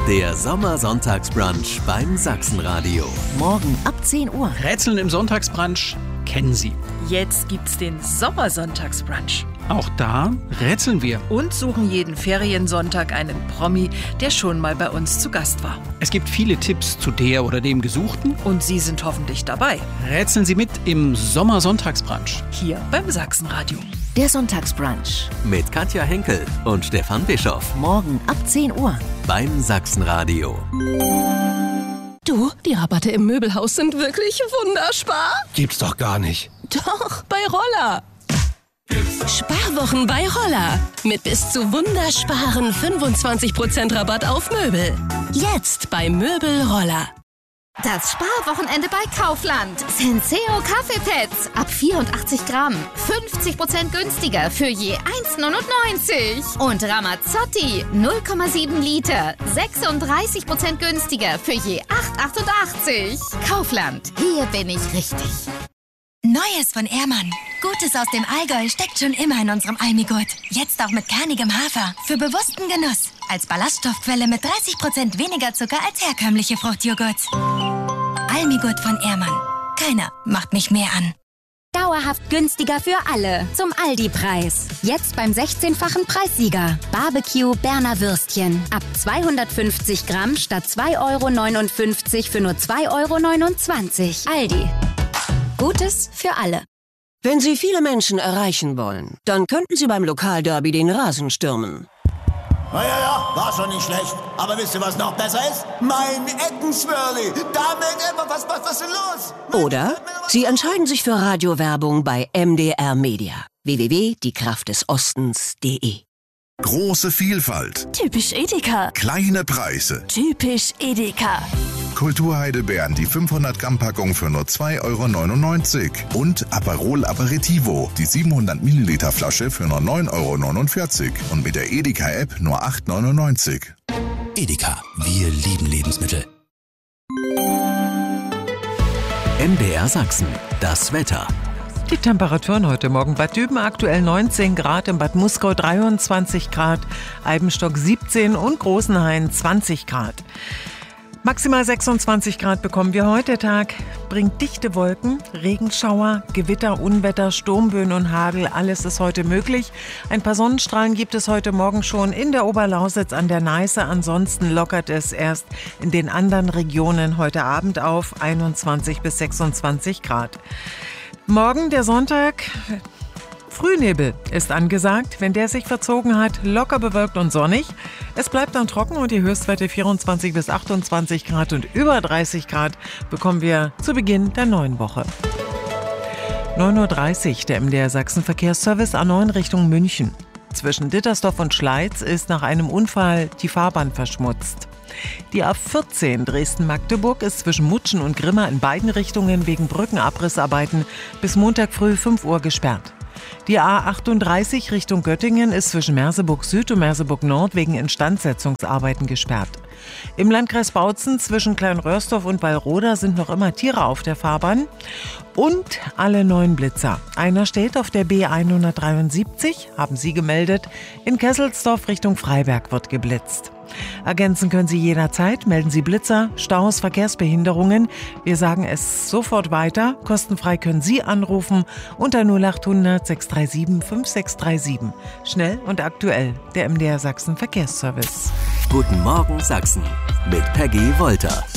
Der Sommersonntagsbrunch beim Sachsenradio. Morgen ab 10 Uhr. Rätseln im Sonntagsbrunch kennen Sie. Jetzt gibt's den Sommersonntagsbrunch. Auch da rätseln wir. Und suchen jeden Feriensonntag einen Promi, der schon mal bei uns zu Gast war. Es gibt viele Tipps zu der oder dem Gesuchten. Und Sie sind hoffentlich dabei. Rätseln Sie mit im Sommersonntagsbrunch. Hier beim Sachsenradio. Der Sonntagsbrunch. Mit Katja Henkel und Stefan Bischoff. Morgen ab 10 Uhr. Beim Sachsenradio. Du, die Rabatte im Möbelhaus sind wirklich wunderspar. Gibt's doch gar nicht. Doch, bei Roller. Sparwochen bei Roller. Mit bis zu wundersparen 25% Rabatt auf Möbel. Jetzt bei Möbel Roller. Das Sparwochenende bei Kaufland. Senseo Kaffeepads ab 84 Gramm. 50% günstiger für je 1,99. Und Ramazzotti 0,7 Liter. 36% günstiger für je 8,88. Kaufland. Hier bin ich richtig. Neues von Ehrmann. Gutes aus dem Allgäu steckt schon immer in unserem Almigurt. Jetzt auch mit kernigem Hafer. Für bewussten Genuss. Als Ballaststoffquelle mit 30% weniger Zucker als herkömmliche Fruchtjoghurts. Almigurt von Ehrmann. Keiner macht mich mehr an. Dauerhaft günstiger für alle. Zum Aldi-Preis. Jetzt beim 16-fachen Preissieger. Barbecue Berner Würstchen. Ab 250 Gramm statt 2,59 € für nur 2,29 €. Aldi. Gutes für alle. Wenn Sie viele Menschen erreichen wollen, dann könnten Sie beim Lokalderby den Rasen stürmen. Ja, war schon nicht schlecht. Aber wisst ihr, was noch besser ist? Mein Eckenswirli. Damit immer was ist denn los? Oder Sie entscheiden sich für Radiowerbung bei MDR Media. www.diekraftdesostens.de. Große Vielfalt. Typisch Edeka. Kleine Preise. Typisch Edeka. Kulturheidelbeeren, die 500-Gramm-Packung für nur 2,99 € und Aperol Aperitivo, die 700-Milliliter-Flasche für nur 9,49 € und mit der Edeka-App nur 8,99 €. Edeka, wir lieben Lebensmittel. MDR Sachsen, das Wetter. Die Temperaturen heute Morgen: Bad Düben aktuell 19 Grad, in Bad Muskau 23 Grad, Eibenstock 17 und Großenhain 20 Grad. Maximal 26 Grad bekommen wir heute. Der Tag bringt dichte Wolken, Regenschauer, Gewitter, Unwetter, Sturmböen und Hagel. Alles ist heute möglich. Ein paar Sonnenstrahlen gibt es heute Morgen schon in der Oberlausitz an der Neiße. Ansonsten lockert es erst in den anderen Regionen heute Abend auf, 21 bis 26 Grad. Morgen, der Sonntag, Frühnebel ist angesagt. Wenn der sich verzogen hat, locker bewölkt und sonnig. Es bleibt dann trocken und die Höchstwerte 24 bis 28 Grad und über 30 Grad bekommen wir zu Beginn der neuen Woche. 9:30 Uhr, der MDR Sachsen Verkehrsservice A9 Richtung München. Zwischen Dittersdorf und Schleiz ist nach einem Unfall die Fahrbahn verschmutzt. Die A14 Dresden-Magdeburg ist zwischen Mutschen und Grimma in beiden Richtungen wegen Brückenabrissarbeiten bis Montag früh 5 Uhr gesperrt. Die A38 Richtung Göttingen ist zwischen Merseburg Süd und Merseburg Nord wegen Instandsetzungsarbeiten gesperrt. Im Landkreis Bautzen zwischen Kleinröhrsdorf und Wallroda sind noch immer Tiere auf der Fahrbahn. Und alle 9 Blitzer. Einer steht auf der B173, haben Sie gemeldet. In Kesselsdorf Richtung Freiberg wird geblitzt. Ergänzen können Sie jederzeit. Melden Sie Blitzer, Staus, Verkehrsbehinderungen. Wir sagen es sofort weiter. Kostenfrei können Sie anrufen unter 0800 637 5637. Schnell und aktuell, der MDR Sachsen Verkehrsservice. Guten Morgen Sachsen mit Peggy Wolter.